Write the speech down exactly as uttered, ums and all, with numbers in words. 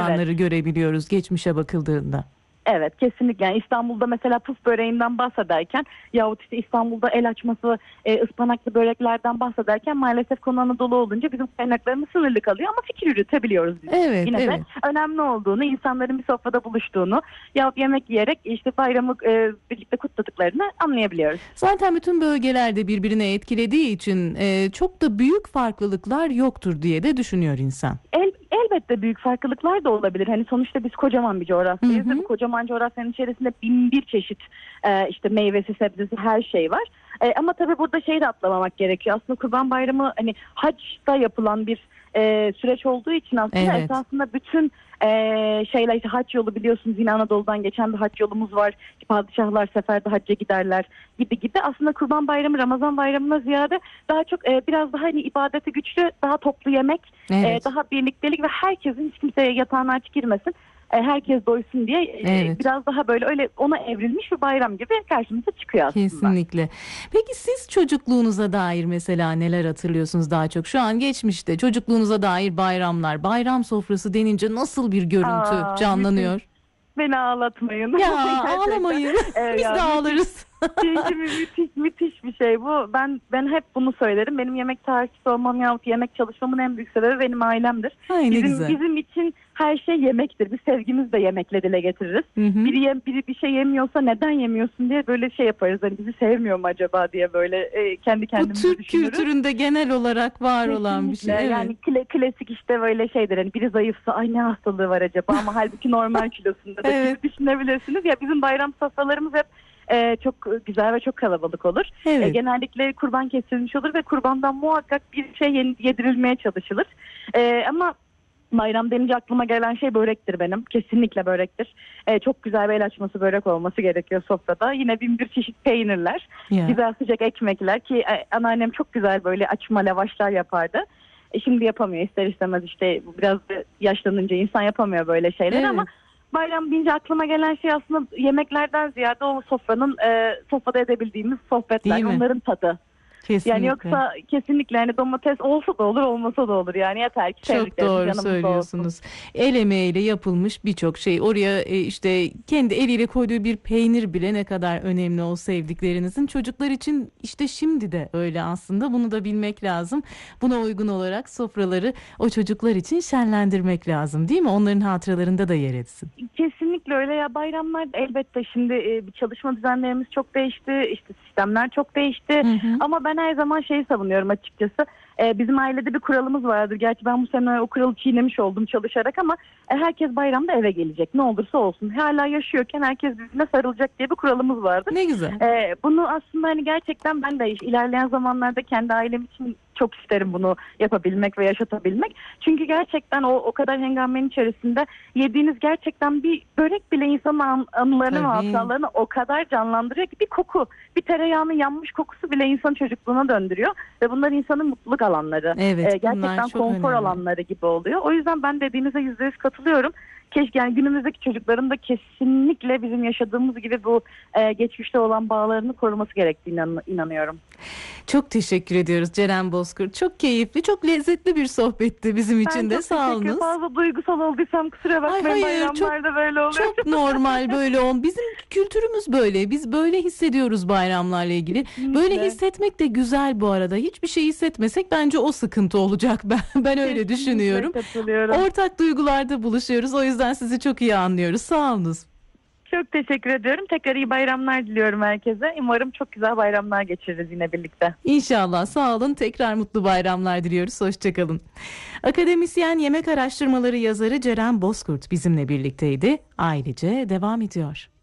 insanları evet. görebiliyoruz geçmişe bakıldığında. Evet, kesinlikle. Yani İstanbul'da mesela puf böreğinden bahsederken yahut işte İstanbul'da el açması e, ıspanaklı böreklerden bahsederken maalesef konu Anadolu olunca bizim kaynaklarımız sınırlı kalıyor ama fikir yürütebiliyoruz biz. Evet, Yine evet. de önemli olduğunu, insanların bir sofrada buluştuğunu yahut yemek yiyerek işte bayramı e, birlikte kutladıklarını anlayabiliyoruz. Zaten bütün bölgelerde birbirine etkilediği için e, çok da büyük farklılıklar yoktur diye de düşünüyor insan. El, elbette büyük farklılıklar da olabilir. Hani sonuçta biz kocaman bir coğrafyayız ve bu kocaman coğrafyanın içerisinde bin bir çeşit e, işte meyvesi, sebzesi, her şey var. E, ama tabii burada şeyi de atlamamak gerekiyor. Aslında Kurban Bayramı hani Haç'ta yapılan bir e, süreç olduğu için aslında evet. esasında bütün e, şeyler işte hac yolu biliyorsunuz, yine Anadolu'dan geçen bir hac yolumuz var. Padişahlar seferde hacca giderler gibi gibi. Aslında Kurban Bayramı Ramazan Bayramı'na ziyade daha çok e, biraz daha hani ibadeti güçlü, daha toplu yemek, evet. e, daha birliktelik ve herkesin hiç kimseye yatağına aç girmesin, herkes doysun diye evet. biraz daha böyle öyle ona evrilmiş bir bayram gibi karşımıza çıkıyor aslında. Kesinlikle. Peki siz çocukluğunuza dair mesela neler hatırlıyorsunuz daha çok? Şu an geçmişte çocukluğunuza dair bayramlar, bayram sofrası denince nasıl bir görüntü Aa, canlanıyor? Müthiş. Beni ağlatmayın. Ya ağlamayın. Evet, biz ya, de ağlarız. Çünkü müthiş müthiş bir şey bu. Ben ben hep bunu söylerim. Benim yemek tarihçisi olmam yahut yemek çalışmamın en büyük sebebi benim ailemdir. Ay, ne bizim güzel. bizim için her şey yemektir. Biz sevgimizi de yemekle dile getiririz. Hı hı. Biri yem, biri bir şey yemiyorsa neden yemiyorsun diye böyle şey yaparız. Hani bizi sevmiyor mu acaba diye böyle e, kendi kendimize düşünürüz. Bu Türk düşünürüz. kültüründe genel olarak var Kesinlikle. olan bir şey. Evet. Yani kla, klasik işte böyle şeydir. Hani biri zayıfsa ay ne hastalığı var acaba ama halbuki normal kilosunda da evet. düşünebilirsiniz. Ya bizim bayram sofralarımız hep Ee, çok güzel ve çok kalabalık olur. Evet. Ee, genellikle kurban kesilmiş olur ve kurbandan muhakkak bir şey yedirilmeye çalışılır. Ee, ama bayram denince aklıma gelen şey börektir benim. Kesinlikle börektir. Ee, çok güzel bir el açması börek olması gerekiyor sofrada. Yine bin bir çeşit peynirler, yeah. güzel sıcak ekmekler ki anneannem çok güzel böyle açma lavaşlar yapardı. E, şimdi yapamıyor ister istemez, işte biraz yaşlanınca insan yapamıyor böyle şeyler evet. ama bayram deyince aklıma gelen şey aslında yemeklerden ziyade o sofranın e, sofrada edebildiğimiz sohbetler, onların tadı. Kesinlikle. Yani yoksa kesinlikle hani domates olsa da olur, olmasa da olur yani, yeter ki çok doğru söylüyorsunuz. Olsun. El emeğiyle yapılmış birçok şey, oraya e, işte kendi eliyle koyduğu bir peynir bile ne kadar önemli o sevdiklerinizin. Çocuklar için işte şimdi de öyle aslında, bunu da bilmek lazım. Buna uygun olarak sofraları o çocuklar için şenlendirmek lazım, değil mi? Onların hatıralarında da yer etsin. Kesinlikle öyle ya, bayramlar elbette şimdi e, bir çalışma düzenlerimiz çok değişti, işte sistemler çok değişti hı hı. ama ben her zaman şeyi savunuyorum açıkçası. Ee, bizim ailede bir kuralımız vardır. Gerçi ben bu sene o kuralı çiğnemiş oldum çalışarak ama e, herkes bayramda eve gelecek. Ne olursa olsun. Hala yaşıyorken herkes birbirine sarılacak diye bir kuralımız vardır. Ne güzel. Ee, bunu aslında hani gerçekten ben de ilerleyen zamanlarda kendi ailem için çok isterim bunu yapabilmek ve yaşatabilmek. Çünkü gerçekten o o kadar hengamenin içerisinde yediğiniz gerçekten bir börek bile insanın an, anılarını ve hatıralarını o kadar canlandırıyor ki, bir koku, bir tereyağının yanmış kokusu bile insanın çocukluğuna döndürüyor ve bunlar insanın mutluluk alanları. Evet, ee, gerçekten konfor önemli. alanları gibi oluyor. O yüzden ben dediğinize yüzde yüz katılıyorum. Keşke yani günümüzdeki çocukların da kesinlikle bizim yaşadığımız gibi bu e, geçmişte olan bağlarını koruması gerektiğine inan- inanıyorum. Çok teşekkür ediyoruz Ceren Bozkurt. Çok keyifli, çok lezzetli bir sohbetti bizim için de. Sağ olun. Ben çok fazla duygusal olduysam kusura bakmayın. Ay, hayır, bayramlarda çok, böyle oluyor. Çok normal böyle ol. Bizim kültürümüz böyle. Biz böyle hissediyoruz bayramlarla ilgili. Kesinlikle. Böyle hissetmek de güzel bu arada. Hiçbir şey hissetmesek bence o sıkıntı olacak. Ben ben öyle Kesinlikle düşünüyorum. Ortak duygularda buluşuyoruz. O yüzden sizi çok iyi anlıyoruz. Sağ olunuz. Çok teşekkür ediyorum. Tekrar iyi bayramlar diliyorum herkese. Umarım çok güzel bayramlar geçiririz yine birlikte. İnşallah. Sağ olun. Tekrar mutlu bayramlar diliyoruz. Hoşçakalın. Akademisyen, yemek araştırmaları yazarı Ceren Bozkurt bizimle birlikteydi. Ailece devam ediyor.